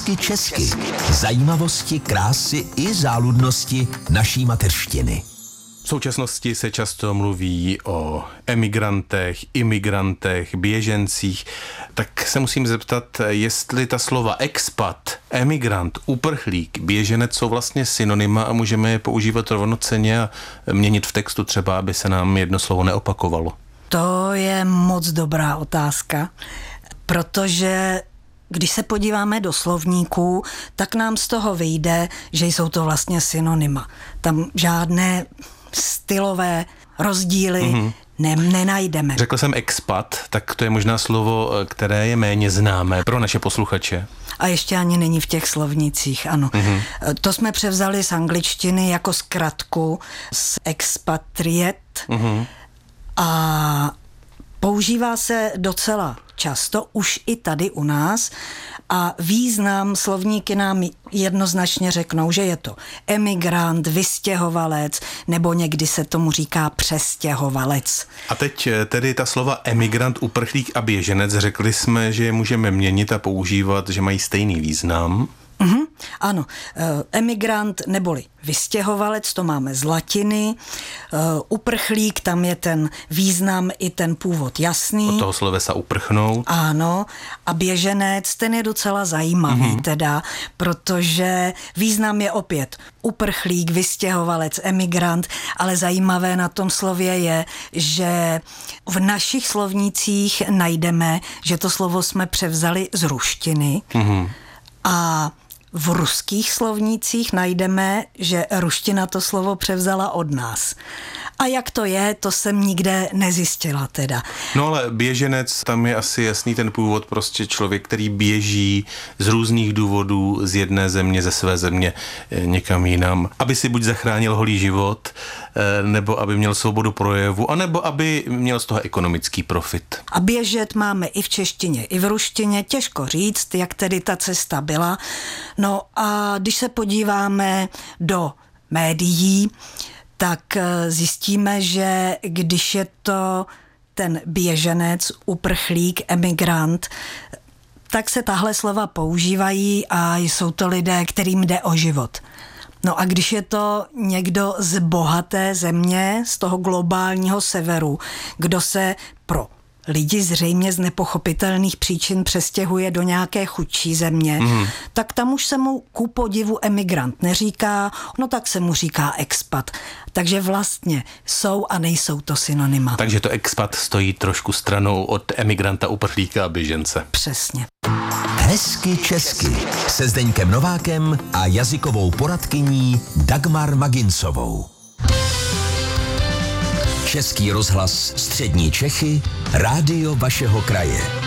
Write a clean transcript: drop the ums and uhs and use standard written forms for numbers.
Hezky česky. Zajímavosti, krásy i záludnosti naší mateřštiny. V současnosti se často mluví o emigrantech, imigrantech, běžencích. Tak se musím zeptat, jestli ta slova expat, emigrant, uprchlík, běženec jsou vlastně synonyma a můžeme je používat rovnocenně a měnit v textu třeba, aby se nám jedno slovo neopakovalo. To je moc dobrá otázka, protože když se podíváme do slovníků, tak nám z toho vyjde, že jsou to vlastně synonyma. Tam žádné stylové rozdíly nenajdeme. Řekl jsem expat, tak to je možná slovo, které je méně známé pro naše posluchače. A ještě ani není v těch slovnicích, ano. To jsme převzali z angličtiny jako zkratku z expatriate a používá se docela často, už i tady u nás, a význam slovníky nám jednoznačně řeknou, že je to emigrant, vystěhovalec, nebo někdy se tomu říká přestěhovalec. A teď tedy ta slova emigrant, uprchlík a běženec, řekli jsme, že je můžeme měnit a používat, že mají stejný význam. Ano, emigrant neboli vystěhovalec, to máme z latiny, uprchlík, tam je ten význam i ten původ jasný. Od toho slovesa uprchnout. Ano, a běženec, ten je docela zajímavý teda, protože význam je opět uprchlík, vystěhovalec, emigrant, ale zajímavé na tom slově je, že v našich slovnících najdeme, že to slovo jsme převzali z ruštiny a v ruských slovnících najdeme, že ruština to slovo převzala od nás. A jak to je, to jsem nikde nezjistila teda. No ale běženec, tam je asi jasný ten původ, prostě člověk, který běží z různých důvodů z jedné země, ze své země někam jinam, aby si buď zachránil holý život, nebo aby měl svobodu projevu, anebo aby měl z toho ekonomický profit. A běžet máme i v češtině, i v ruštině, těžko říct, jak tedy ta cesta byla. No a když se podíváme do médií, tak zjistíme, že když je to ten běženec, uprchlík, emigrant, tak se tahle slova používají a jsou to lidé, kterým jde o život. No a když je to někdo z bohaté země, z toho globálního severu, kdo se pro lidi zřejmě z nepochopitelných příčin přestěhuje do nějaké chudší země, tak tam už se mu ku podivu emigrant neříká, no tak se mu říká expat. Takže vlastně jsou a nejsou to synonyma. Takže to expat stojí trošku stranou od emigranta, uprchlíka a běžence. Přesně. Hezky česky se Zdeňkem Novákem a jazykovou poradkyní Dagmar Magincovou. Český rozhlas Střední Čechy, rádio vašeho kraje.